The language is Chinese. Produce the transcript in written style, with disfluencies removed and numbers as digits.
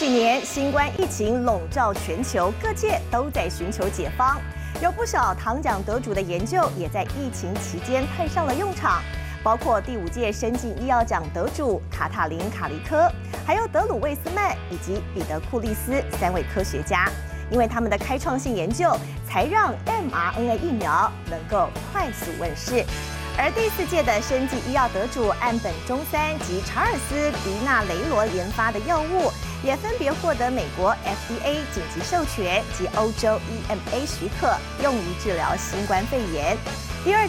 几年，新冠疫情笼罩全球，各界都在寻求解方。有不少糖奖得主的研究也在疫情期间派上了用场，包括第5届生技医药奖得主卡塔琳·卡利科，还有德鲁魏斯曼以及彼得·库利斯3位科学家。因为他们的开创性研究，才让 mRNA 疫苗能够快速问世。而第4届的生技医药得主岸本忠三及查尔斯·迪纳雷罗研发的药物，也分别获得美国 FDA 紧急授权及欧洲 EMA 许可，用于治疗新冠肺炎。第2